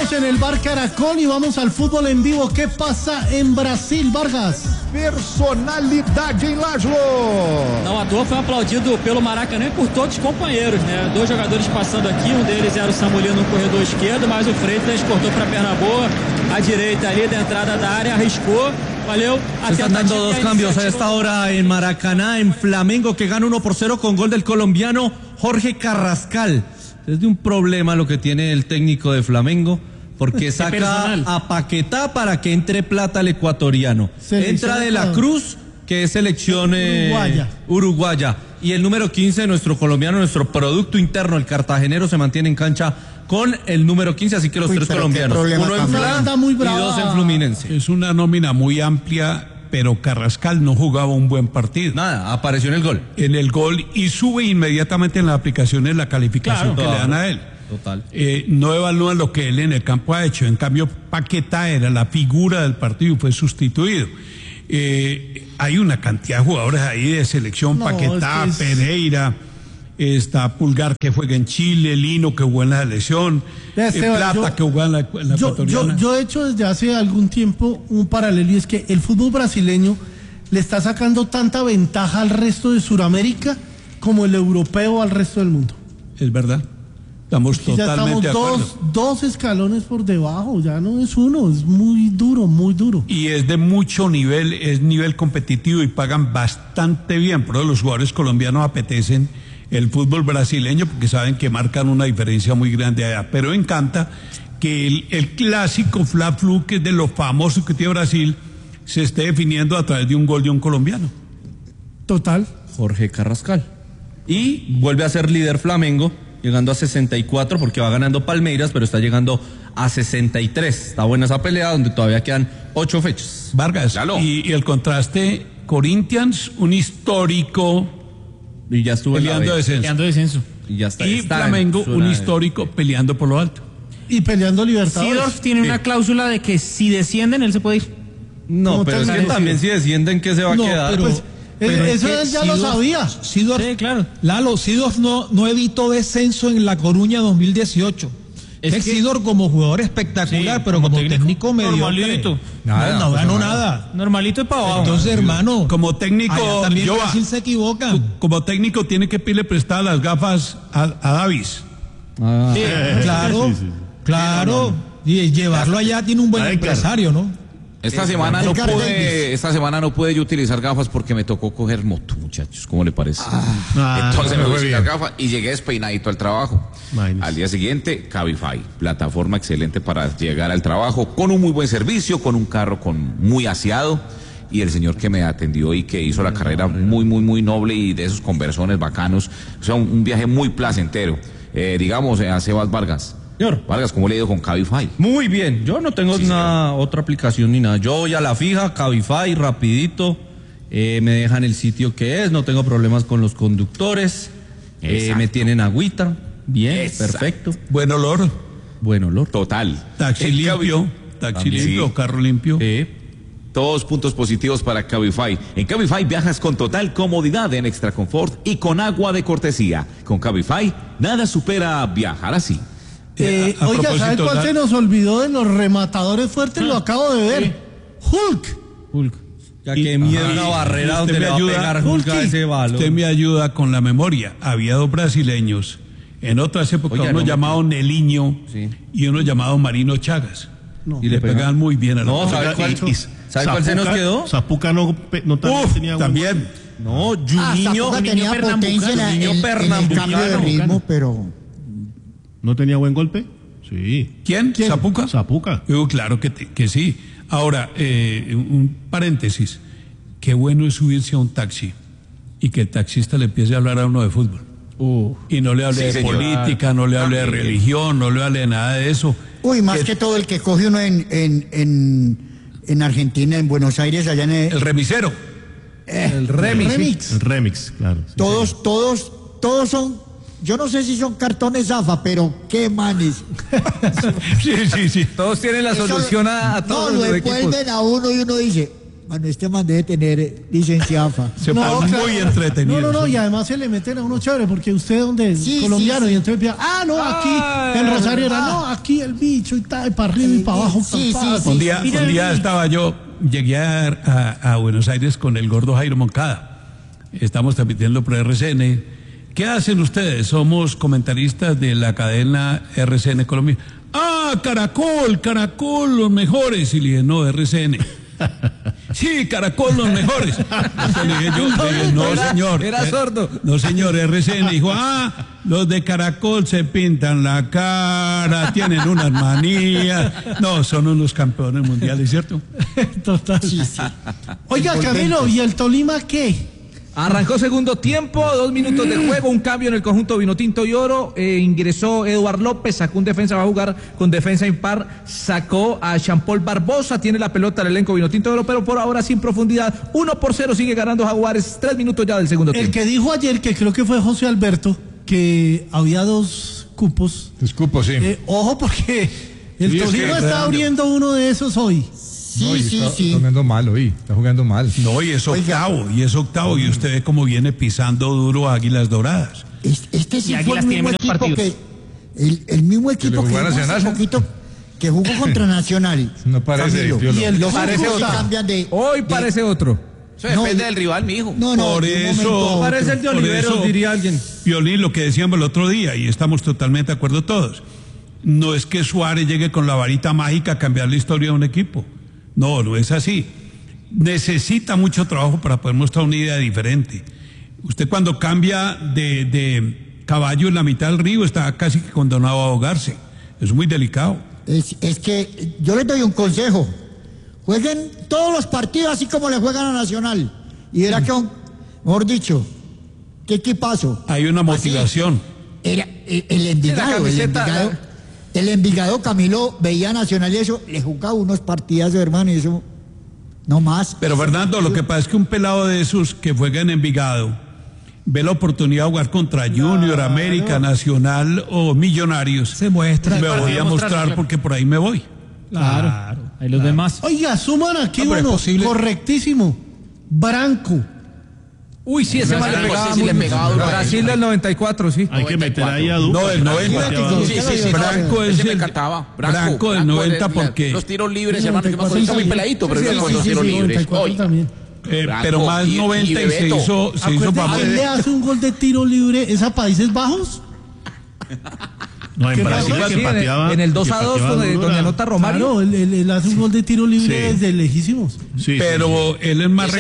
Estamos en el Bar Caracol y vamos al fútbol en vivo. ¿Qué pasa en Brasil, Vargas? Personalidade em Laszlo. Não à toa foi aplaudido pelo Maracanã e por todos os companheiros, né? 2 jogadores passando aqui, um deles era o Samulino no corredor esquerdo, mas o Freitas cortou para a perna boa, a direita ali da entrada da área, arriscou. Valeu. Se están dando 2 cambios a esta hora en Maracaná, en Flamengo, que gana 1-0 con gol del colombiano Jorge Carrascal. Es de un problema lo que tiene el técnico de Flamengo, porque saca a Paquetá para que entre plata al ecuatoriano. Entra de la Cruz, que es selección uruguaya. Y el número 15, nuestro colombiano, nuestro producto interno, el cartagenero, se mantiene en cancha con el número 15, así que los 3 colombianos. 1 en Fla y 2 en Fluminense. Es una nómina muy amplia, pero Carrascal no jugaba un buen partido. Nada, apareció en el gol. En el gol y sube inmediatamente en las aplicaciones la calificación que le dan a él. Total. No evalúan lo que él en el campo ha hecho. En cambio, Paquetá era la figura del partido y fue sustituido. Hay una cantidad de jugadores ahí de selección, Paquetá, Pereira, está Pulgar que juega en Chile, Lino que jugó en la selección, Plata que jugó en la ecuatoriana. Yo he hecho desde hace algún tiempo un paralelo, y es que el fútbol brasileño le está sacando tanta ventaja al resto de Sudamérica como el europeo al resto del mundo. Es verdad. Estamos totalmente de acuerdo. Dos escalones por debajo, ya no es uno, es muy duro, muy duro. Y es de mucho nivel, es nivel competitivo y pagan bastante bien. Pero los jugadores colombianos apetecen el fútbol brasileño porque saben que marcan una diferencia muy grande allá. Pero me encanta que el clásico Fla-Flu, que es de los famosos que tiene Brasil, se esté definiendo a través de un gol de un colombiano. Total. Jorge Carrascal. Y vuelve a ser líder Flamengo, llegando a 64 porque va ganando Palmeiras, pero está llegando a 63. Está buena esa pelea donde todavía quedan 8 fechas. Vargas, y el contraste, Corinthians, un histórico y ya estuvo peleando descenso. Y ya está. Y Flamengo, un histórico peleando por lo alto. Y peleando Libertadores. Seedorf tiene una cláusula de que si descienden, él se puede ir. No, pero es que también si descienden, ¿qué se va a quedar? Pero eso él ya lo sabía. Seedorf, sí, claro. Lalo, Seedorf no evitó descenso en La Coruña 2018. Es Seedorf como jugador espectacular, pero como técnico medio. Normalito. No ganó nada. Normalito y para abajo. Entonces, hermano, como técnico, también Brasil se equivoca. Como técnico tiene que pedirle prestadas las gafas a Davis. Sí, claro. Y llevarlo allá tiene un buen empresario, ¿no? Esta semana no pude yo utilizar gafas porque me tocó coger moto, muchachos. ¿Cómo le parece? Entonces me puse las gafas y llegué despeinadito al trabajo. Al día siguiente, Cabify, plataforma excelente para llegar al trabajo, con un muy buen servicio, con un carro muy aseado. Y el señor que me atendió y que hizo la carrera muy noble y de esos conversones bacanos. O sea, un viaje muy placentero. Digamos, a Sebas Vargas. Señor Vargas, ¿cómo le ha ido con Cabify? Muy bien, yo no tengo otra aplicación ni nada. Yo voy a la fija, Cabify, rapidito, me dejan el sitio que es, no tengo problemas con los conductores, me tienen agüita, bien, perfecto. Buen olor. Total. Taxi limpio, carro limpio. Todos puntos positivos para Cabify. En Cabify viajas con total comodidad, en extra confort y con agua de cortesía. Con Cabify, nada supera viajar así. Oiga, ¿sabe cuál se nos olvidó de los rematadores fuertes? Lo acabo de ver. Hulk. Ya que miedo una barrera donde le va a pegar Hulk a ese balón. Usted me ayuda con la memoria. Había 2 brasileños en otras épocas, uno llamado Neliño y uno llamado Marino Chagas. Y le pegaban muy bien a la ¿sabe cuál se nos quedó? Zapuca no tenía también. No, Juninho tenía potencia en el cambio de ritmo, pero ¿no tenía buen golpe? Sí. ¿Quién? ¿Zapuca? Zapuca. Claro que sí. Ahora, un paréntesis. Qué bueno es subirse a un taxi y que el taxista le empiece a hablar a uno de fútbol. Y no le hable de política, no le hable de religión, no le hable de nada de eso. Más que todo el que coge uno en Argentina, en Buenos Aires, allá en el remisero. El remix. El remix, claro. Todos son. Yo no sé si son cartones Zafa, pero qué manes. Sí. Todos tienen la solución a todos los equipos. Lo envuelven a uno y uno dice, Mano, este man debe tener licencia AFA. Se pone muy entretenido. No, y además se le meten a uno chévere, porque usted donde es colombiano, y entonces empieza, aquí en Rosario era, aquí el bicho y tal, para arriba y para abajo. Un día estaba yo, llegué a Buenos Aires con el gordo Jairo Moncada. Estamos transmitiendo por RCN. ¿Qué hacen ustedes? Somos comentaristas de la cadena RCN Colombia. Caracol, los mejores. Y le dije, no, RCN. Sí, Caracol, los mejores. Entonces le dije yo, no señor. Era sordo. No señor, RCN. Dijo, los de Caracol se pintan la cara, tienen unas manías. No, son unos campeones mundiales, ¿cierto? Total. Sí. Oiga, Camilo, ¿y el Tolima qué? Arrancó segundo tiempo, 2 minutos de juego, un cambio en el conjunto Vinotinto y Oro, ingresó Eduard López, sacó un defensa, va a jugar con defensa impar, sacó a Jean-Paul Barbosa, tiene la pelota el elenco Vinotinto y Oro, pero por ahora sin profundidad, 1-0 sigue ganando Jaguares, 3 minutos ya del segundo tiempo. El que dijo ayer, que creo que fue José Alberto, que había 2 cupos. 2 cupos, sí. Ojo, porque el Tolima está abriendo uno de esos hoy. Sí. Está jugando mal hoy, está jugando mal. No, y es octavo, y usted ve cómo viene pisando duro a Águilas Doradas. Este sí fue el mismo equipo el mismo equipo que jugó hace poquito, que jugó contra Nacional. No parece, y el parece otro. Hoy parece otro. Eso depende del rival, mijo. No, por eso parece el de Oliveros, diría alguien. Violín, lo que decíamos el otro día, y estamos totalmente de acuerdo todos, no es que Suárez llegue con la varita mágica a cambiar la historia de un equipo. No es así. Necesita mucho trabajo para poder mostrar una idea diferente. Usted cuando cambia de caballo en la mitad del río está casi que condenado a ahogarse. Es muy delicado. Es que yo les doy un consejo. Jueguen todos los partidos así como le juegan a Nacional. Y verá que, mejor dicho, qué equipazo. Hay una motivación. Era el Envigado, Camilo, veía a Nacional y eso, le jugaba unos partidazos, hermano, y eso, no más. Pero Fernando, lo que pasa es que un pelado de esos que juega en Envigado ve la oportunidad de jugar contra Junior, América, Nacional o Millonarios. Se muestra. Me voy a mostrar porque por ahí me voy. Claro. Hay los demás. Oiga, suman aquí uno, correctísimo. Branco. Uy, sí, ese man le pegaba duro. Brasil del 94, sí. Hay que meter ahí a Duque. No, el 90. Sí. Branco es me encantaba. Branco del 90 porque... Los tiros libres, hermano, yo me acuerdo, está muy peladito, pero los tiros libres. También. Pero más 90 y se hizo famoso. ¿Quién le hace un gol de tiro libre? ¿Es a Países Bajos? No, en Brasil que pateaba. En el 2-2 donde anota Romario. Claro, él hace un gol de tiro libre desde lejísimos. Pero él es más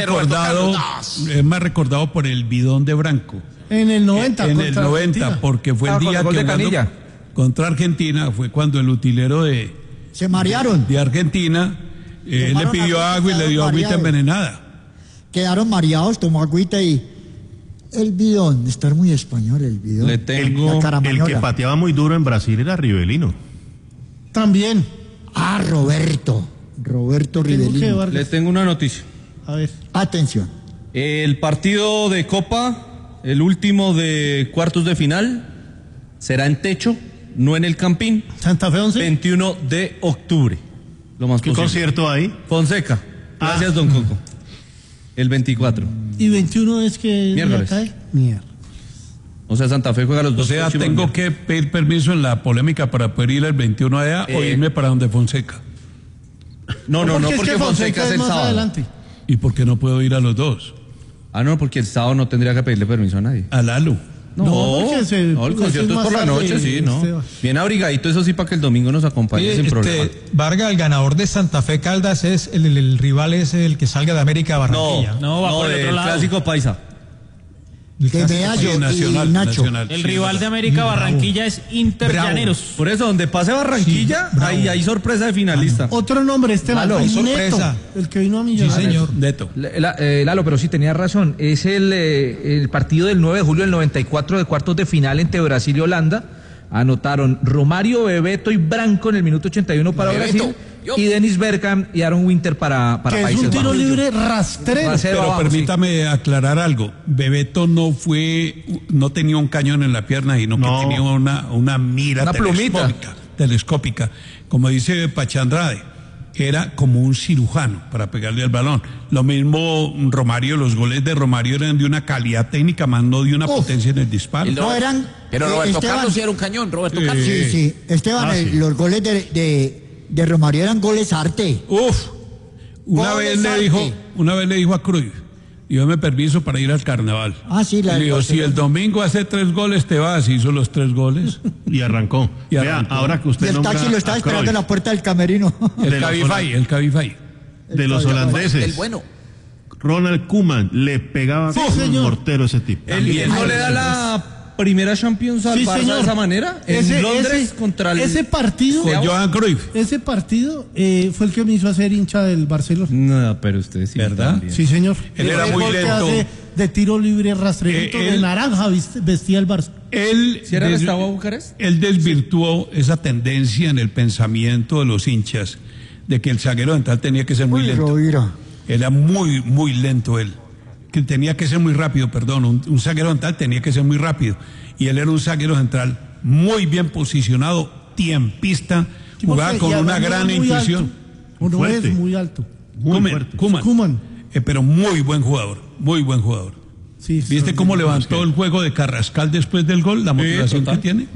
recordado por el bidón de Branco. En el 90. En el 90, porque fue el día que jugando contra Argentina, fue cuando el utilero se marearon. De Argentina, le pidió agua y le dio agüita envenenada. Quedaron mareados, tomó agüita y... El bidón, estar muy español el bidón. Le tengo el que pateaba muy duro en Brasil era Rivelino. También. Roberto Rivelino. Le tengo una noticia. A ver. Atención. El partido de Copa, el último de cuartos de final, será en techo, no en el Campín. Santa Fe 11. 21 de octubre. Lo más ¿Qué posible. concierto hay? Fonseca. Gracias, don Coco. El 24. ¿Y 21 es que miércoles? Cae? Miércoles. O sea, Santa Fe juega los dos. O sea, tengo que pedir permiso en la polémica para poder ir el 21 allá o irme para donde Fonseca. No, porque Fonseca es el sábado. Adelante. ¿Y por qué no puedo ir a los dos? No, porque el sábado no tendría que pedirle permiso a nadie. A Lalo. No, el concierto es por la noche, sí, ¿no? Bien abrigadito, eso sí, para que el domingo nos acompañe sin problema. Vargas, el ganador de Santa Fe Caldas, es el rival es el que salga de América Barranquilla. No, va por el otro lado. Clásico paisa. Nacional. El rival de América Barranquilla es Inter Llaneros. Por eso, donde pase Barranquilla, ahí hay sorpresa de finalista. Otro nombre, Neto, sorpresa. El que vino a Millonarios. Sí, señor. Neto. Lalo, pero sí tenía razón. Es el partido del 9 de julio del 94 de cuartos de final entre Brasil y Holanda. Anotaron Romario, Bebeto y Branco en el minuto 81 para Brasil. Y Dennis Bergkamp y Aaron Winter para Países Bajos. Es un tiro libre rastrero. Pero permítame aclarar algo. Bebeto no tenía un cañón en la pierna, sino que tenía una mira plumita telescópica, como dice Pachandrade. era como un cirujano para pegarle al balón. Lo mismo Romario, los goles de Romario eran de una calidad técnica, más no de una potencia en el disparo. No eran. Pero Roberto Esteban, Carlos sí era un cañón, Roberto Carlos. Sí. Esteban, los goles de Romario eran goles arte. Una vez le dijo a Cruyff, dígame permiso para ir al carnaval. Sí, le dijo, si el domingo hace 3 goles te vas, hizo los 3 goles. Y arrancó. Vea, ahora que usted y el taxi lo estaba esperando en la puerta del camerino. El Cabify. De los holandeses. El bueno. Ronald Koeman le pegaba con un mortero ese tipo. ¿Y él no le da la primera Champions al Barça de esa manera? En Londres contra el... Ese partido... Con Johan Cruyff. Ese partido fue el que me hizo hacer hincha del Barcelona. No, pero usted sí. ¿Verdad? También. Sí, señor. Él era muy lento. De tiro libre, rastrerito de naranja vestía el Barça. ¿Sí era Gustavo Bucarest? Él desvirtuó esa tendencia en el pensamiento de los hinchas de que el zaguero central tenía que ser muy lento. Era muy, muy lento él. Que tenía que ser muy rápido, perdón. Un zaguero central tenía que ser muy rápido. Y él era un zaguero central muy bien posicionado, tiempista, jugaba con una gran intuición. No es muy alto. Koeman. Pero muy buen jugador, muy buen jugador. Sí, ¿Viste cómo levantó el juego de Carrascal después del gol? La motivación que tiene.